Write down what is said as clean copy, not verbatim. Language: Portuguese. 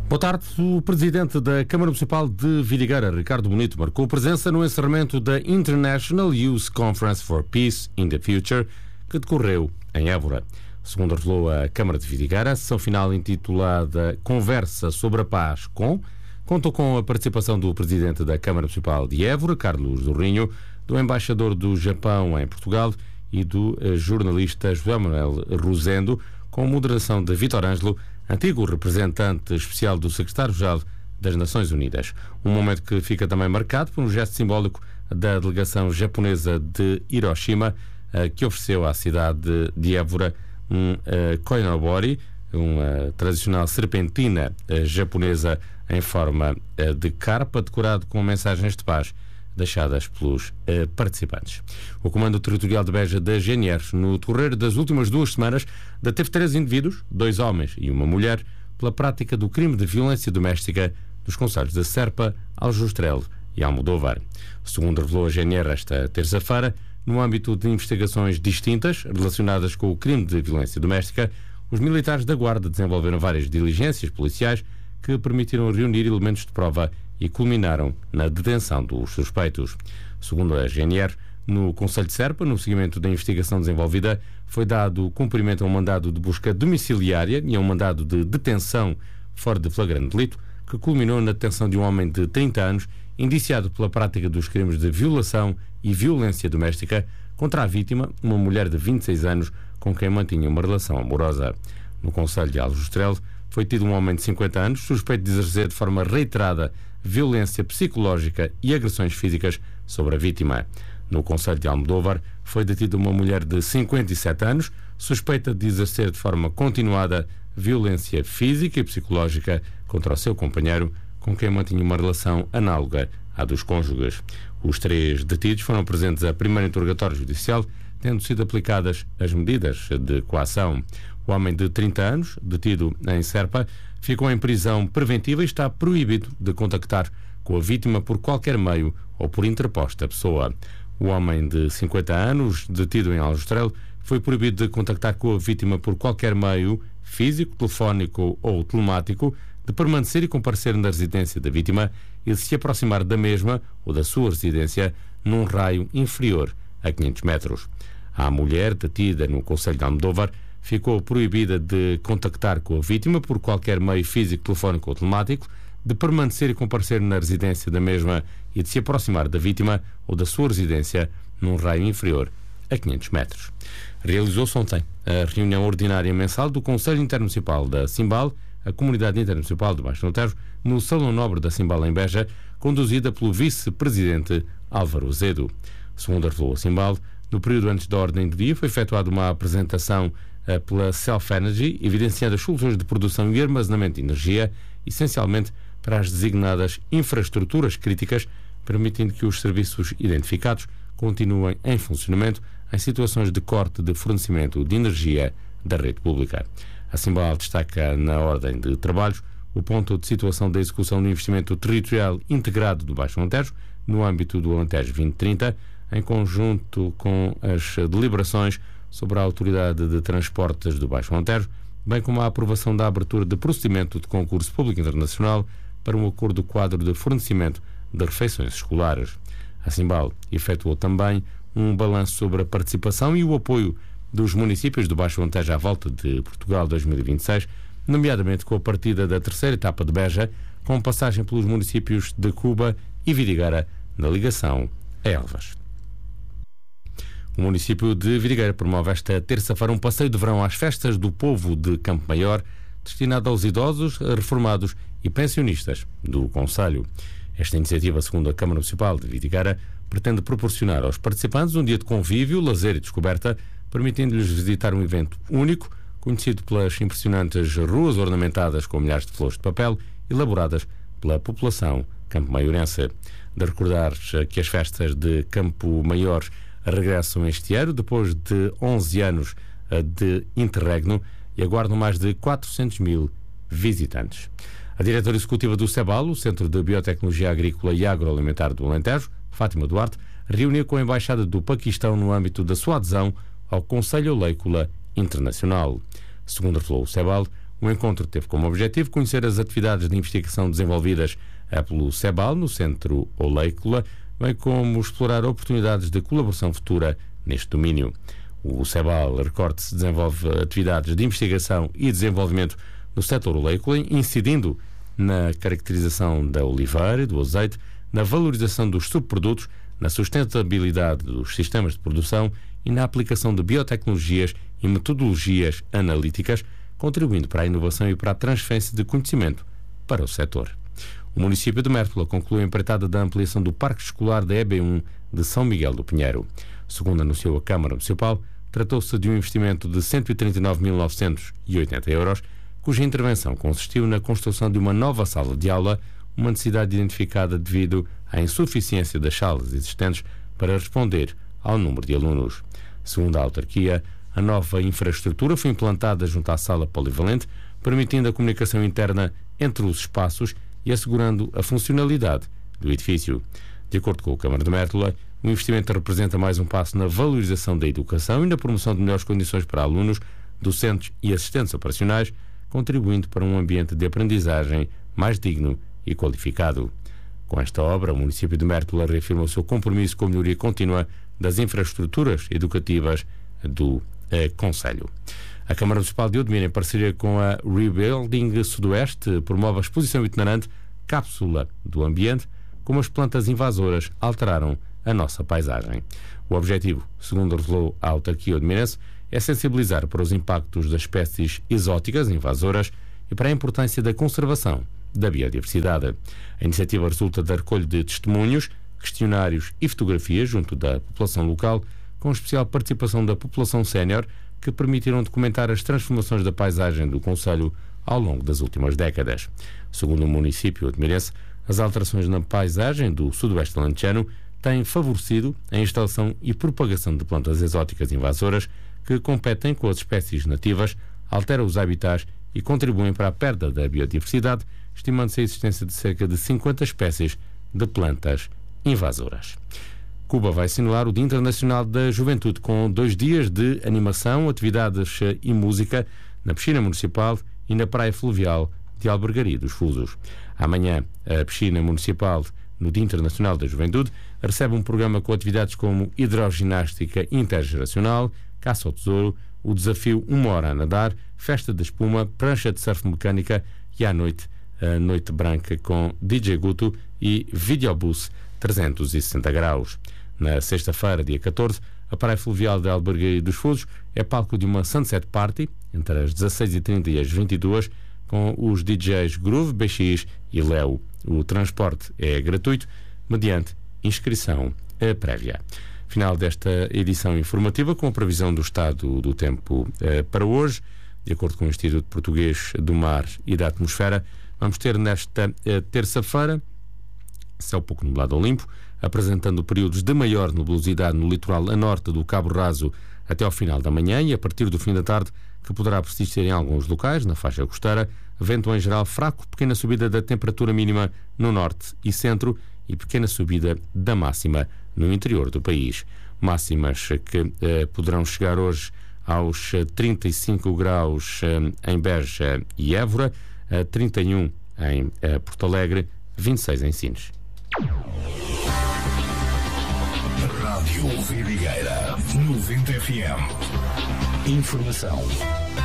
Boa tarde. O presidente da Câmara Municipal de Vidigueira, Ricardo Bonito, marcou presença no encerramento da International Youth Conference for Peace in the Future, que decorreu em Évora. Segundo revelou a Câmara de Vidigueira, a sessão final intitulada Conversa sobre a Paz contou com a participação do presidente da Câmara Municipal de Évora, Carlos do Rinho, do embaixador do Japão em Portugal e do jornalista José Manuel Rosendo, com moderação de Vítor Ângelo, antigo representante especial do secretário-geral das Nações Unidas. Um momento que fica também marcado por um gesto simbólico da delegação japonesa de Hiroshima, que ofereceu à cidade de Évora um koinobori, uma tradicional serpentina japonesa em forma de carpa, decorado com mensagens de paz deixadas pelos participantes. O Comando Territorial de Beja da GNR, no decorrer das últimas 2 semanas, deteve 3 indivíduos, 2 homens e uma mulher, pela prática do crime de violência doméstica nos concelhos de Serpa, Aljustrel e Almodóvar. Segundo revelou a GNR esta terça-feira, no âmbito de investigações distintas relacionadas com o crime de violência doméstica, os militares da Guarda desenvolveram várias diligências policiais que permitiram reunir elementos de prova e culminaram na detenção dos suspeitos. Segundo a GNR, no Concelho de Serpa, no seguimento da investigação desenvolvida, foi dado cumprimento a um mandado de busca domiciliária e a um mandado de detenção fora de flagrante delito, que culminou na detenção de um homem de 30 anos, indiciado pela prática dos crimes de violação e violência doméstica contra a vítima, uma mulher de 26 anos, com quem mantinha uma relação amorosa. No Concelho de Aljustrel, foi tido um homem de 50 anos, suspeito de exercer de forma reiterada violência psicológica e agressões físicas sobre a vítima. No Concelho de Almodóvar, foi detida uma mulher de 57 anos, suspeita de exercer de forma continuada violência física e psicológica contra o seu companheiro, com quem mantinha uma relação análoga à dos cônjuges. Os 3 detidos foram presentes a primeiro interrogatório judicial, tendo sido aplicadas as medidas de coação. O homem de 30 anos, detido em Serpa, ficou em prisão preventiva e está proibido de contactar com a vítima por qualquer meio ou por interposta pessoa. O homem de 50 anos, detido em Aljustrel, foi proibido de contactar com a vítima por qualquer meio físico, telefónico ou telemático, de permanecer e comparecer na residência da vítima e de se aproximar da mesma ou da sua residência num raio inferior a 500 metros. A mulher detida no Concelho de Almodóvar ficou proibida de contactar com a vítima por qualquer meio físico, telefónico ou telemático, de permanecer e comparecer na residência da mesma e de se aproximar da vítima ou da sua residência num raio inferior a 500 metros. Realizou-se ontem a reunião ordinária mensal do Conselho Intermunicipal da Simbal, a Comunidade Intermunicipal de Baixo Montejo, no Salão Nobre da Simbal em Beja, conduzida pelo vice-presidente Álvaro Azedo. Segundo revelou a Simbal, no período antes da ordem do dia foi efetuada uma apresentação pela Self Energy, evidenciando as soluções de produção e armazenamento de energia, essencialmente para as designadas infraestruturas críticas, permitindo que os serviços identificados continuem em funcionamento em situações de corte de fornecimento de energia da rede pública. A Simbal destaca na ordem de trabalhos o ponto de situação da execução do investimento territorial integrado do Baixo Alentejo, no âmbito do Alentejo 2030, em conjunto com as deliberações sobre a Autoridade de Transportes do Baixo Alentejo, bem como a aprovação da abertura de procedimento de concurso público internacional para um acordo quadro de fornecimento de refeições escolares. A Simbal efetuou também um balanço sobre a participação e o apoio dos municípios do Baixo Alentejo à volta de Portugal 2026, nomeadamente com a partida da 3ª etapa de Beja, com passagem pelos municípios de Cuba e Vidigueira, na ligação a Elvas. O município de Vidigueira promove esta terça-feira um passeio de verão às festas do povo de Campo Maior, destinado aos idosos, reformados e pensionistas do concelho. Esta iniciativa, segundo a Câmara Municipal de Vidigueira, pretende proporcionar aos participantes um dia de convívio, lazer e descoberta, permitindo-lhes visitar um evento único, conhecido pelas impressionantes ruas ornamentadas com milhares de flores de papel, elaboradas pela população campo-maiorense. De recordar que as festas de Campo Maior regressam este ano, depois de 11 anos de interregno, e aguardam mais de 400 mil visitantes. A diretora executiva do CEBAL, o Centro de Biotecnologia Agrícola e Agroalimentar do Alentejo, Fátima Duarte, reuniu com a Embaixada do Paquistão no âmbito da sua adesão ao Conselho Oleícola Internacional. Segundo revelou o CEBAL, O encontro teve como objetivo conhecer as atividades de investigação desenvolvidas pelo CEBAL no Centro Oleícola, bem como explorar oportunidades de colaboração futura neste domínio. O CEBAL, recorde-se, desenvolve atividades de investigação e desenvolvimento no setor oleícola, incidindo na caracterização da oliveira e do azeite, na valorização dos subprodutos, na sustentabilidade dos sistemas de produção e na aplicação de biotecnologias e metodologias analíticas, contribuindo para a inovação e para a transferência de conhecimento para o setor. O município de Mértola concluiu a empreitada da ampliação do Parque Escolar da EB1 de São Miguel do Pinheiro. Segundo anunciou a Câmara Municipal, tratou-se de um investimento de 139.980 euros, cuja intervenção consistiu na construção de uma nova sala de aula, uma necessidade identificada devido à insuficiência das salas existentes para responder ao número de alunos. Segundo a autarquia, a nova infraestrutura foi implantada junto à sala polivalente, permitindo a comunicação interna entre os espaços e assegurando a funcionalidade do edifício. De acordo com a Câmara de Mértola, o investimento representa mais um passo na valorização da educação e na promoção de melhores condições para alunos, docentes e assistentes operacionais, contribuindo para um ambiente de aprendizagem mais digno e qualificado. Com esta obra, o município de Mértola reafirma o seu compromisso com a melhoria contínua das infraestruturas educativas do concelho. A Câmara Municipal de Odmira, em parceria com a Rebuilding Sudoeste, promove a exposição itinerante Cápsula do Ambiente, como as plantas invasoras alteraram a nossa paisagem. O objetivo, segundo revelou a autarquia odmirense, é sensibilizar para os impactos das espécies exóticas invasoras e para a importância da conservação da biodiversidade. A iniciativa resulta da recolha de testemunhos, questionários e fotografias junto da população local, com especial participação da população sénior, que permitiram documentar as transformações da paisagem do concelho ao longo das últimas décadas. Segundo o município odmirense, as alterações na paisagem do sudoeste alentejano têm favorecido a instalação e propagação de plantas exóticas invasoras que competem com as espécies nativas, alteram os habitats e contribuem para a perda da biodiversidade, estimando-se a existência de cerca de 50 espécies de plantas invasoras. Cuba vai assinalar o Dia Internacional da Juventude com 2 dias de animação, atividades e música na piscina municipal e na praia fluvial de Albergaria dos Fusos. Amanhã, a piscina municipal, no Dia Internacional da Juventude, recebe um programa com atividades como hidroginástica intergeracional, caça ao tesouro, o desafio 1 hora a nadar, festa de espuma, prancha de surf mecânica e à noite, a noite branca com DJ Guto e videobus 360 graus. Na sexta-feira, dia 14, a praia fluvial de Albergaria dos Fusos é palco de uma Sunset Party entre as 16h30 e as 22h, com os DJs Groove, BX e Léo. O transporte é gratuito, mediante inscrição prévia. Final desta edição informativa com a previsão do estado do tempo para hoje. De acordo com o Instituto Português do Mar e da Atmosfera, vamos ter nesta terça-feira céu pouco nublado ou limpo, apresentando períodos de maior nebulosidade no litoral a norte do Cabo Raso até ao final da manhã e a partir do fim da tarde, que poderá persistir em alguns locais, na faixa costeira, vento em geral fraco, pequena subida da temperatura mínima no norte e centro e pequena subida da máxima no interior do país. Máximas que poderão chegar hoje aos 35 graus em Beja e Évora, 31 em Porto Alegre, 26 em Sines. Rádio Vidigueira 90 FM. Informação